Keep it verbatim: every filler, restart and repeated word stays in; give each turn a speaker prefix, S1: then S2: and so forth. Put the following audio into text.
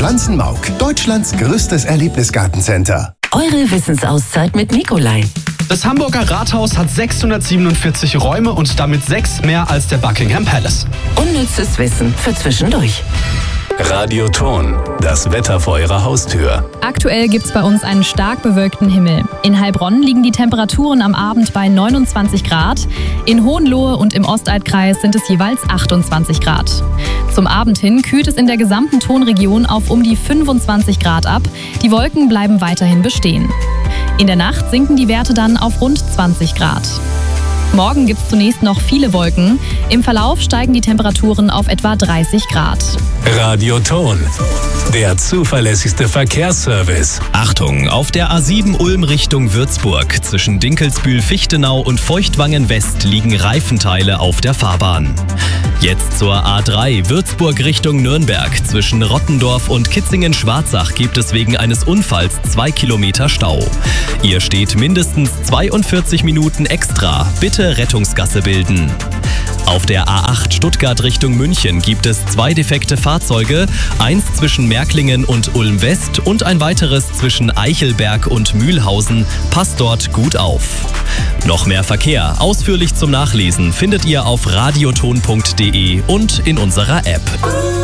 S1: Pflanzenmauk, Deutschlands größtes Erlebnisgartencenter.
S2: Eure Wissensauszeit mit Nikolai.
S3: Das Hamburger Rathaus hat sechshundertsiebenundvierzig Räume und damit sechs mehr als der Buckingham Palace.
S2: Unnützes Wissen für zwischendurch.
S4: Radioton, das Wetter vor Ihrer Haustür.
S5: Aktuell gibt's bei uns einen stark bewölkten Himmel. In Heilbronn liegen die Temperaturen am Abend bei neunundzwanzig Grad. In Hohenlohe und im Ostalbkreis sind es jeweils achtundzwanzig Grad. Zum Abend hin kühlt es in der gesamten Tonregion auf um die fünfundzwanzig Grad ab. Die Wolken bleiben weiterhin bestehen. In der Nacht sinken die Werte dann auf rund zwanzig Grad. Morgen gibt es zunächst noch viele Wolken. Im Verlauf steigen die Temperaturen auf etwa dreißig Grad.
S4: Radioton, der zuverlässigste Verkehrsservice.
S6: Achtung, auf der A sieben Ulm Richtung Würzburg zwischen Dinkelsbühl-Fichtenau und Feuchtwangen West liegen Reifenteile auf der Fahrbahn. Jetzt zur A drei Würzburg Richtung Nürnberg. Zwischen Rottendorf und Kitzingen-Schwarzach gibt es wegen eines Unfalls zwei Kilometer Stau. Ihr steht mindestens zweiundvierzig Minuten extra. Bitte Rettungsgasse bilden. Auf der A acht Stuttgart Richtung München gibt es zwei defekte Fahrzeuge, eins zwischen Märklingen und Ulm West und ein weiteres zwischen Eichelberg und Mühlhausen. Passt dort gut auf. Noch mehr Verkehr, ausführlich zum Nachlesen, findet ihr auf radioton punkt de und in unserer App.